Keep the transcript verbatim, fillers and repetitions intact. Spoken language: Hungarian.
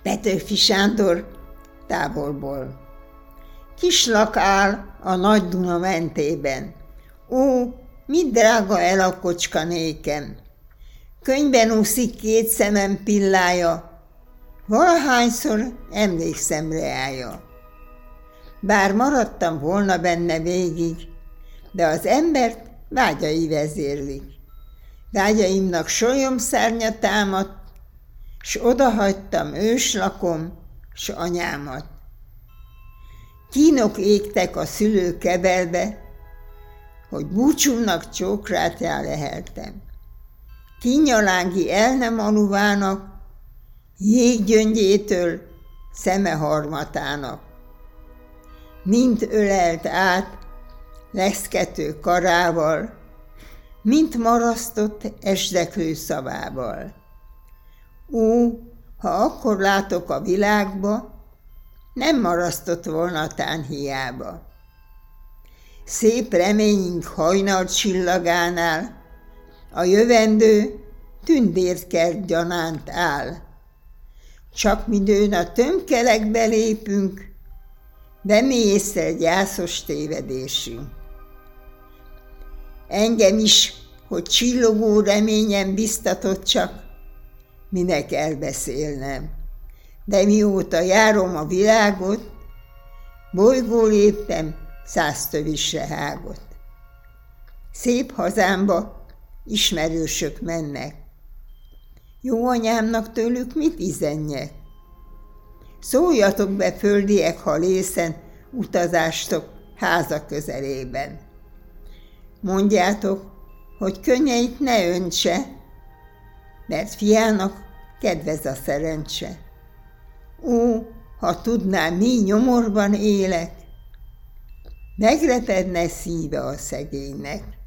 Petőfi Sándor távolból. Kislak áll a nagy Duna mentében. Ó, mit drága el a kocska nékem! Könyben úszik két szemem pillája, valahányszor emlékszem reája. Bár maradtam volna benne végig, de az embert vágyai vezérlik. Vágyaimnak solyomszárnya támadt, s odahagytam őslakom, s anyámat. Kínok égtek a szülő kebelbe, hogy búcsúmnak csókrátjá leheltem. Kinnyalági el nem aluvának, jéggyöngyétől szeme harmatának. Mint ölelt át leszkető karával, mint marasztott esdeklő szavával. Ó, ha akkor látok a világba, nem marasztott volna tán hiába. Szép reményünk hajnal csillagánál, a jövendő tündérkert gyanánt áll. Csak midőn a tömkelekbe lépünk, bemészszel gyászos tévedésünk. Engem is, hogy csillogó reményem biztatott csak, minek elbeszélnem. De mióta járom a világot, bolygó léptem száz tövisre hágot. Szép hazámba ismerősök mennek. Jó anyámnak tőlük mit izenjek? Szóljatok be, földiek, ha lészen utazástok háza közelében. Mondjátok, hogy könnyeit ne öntse, mert fiának kedvez a szerencse. Ó, ha tudnám, mi nyomorban élek, megrepedne szíve a szegénynek.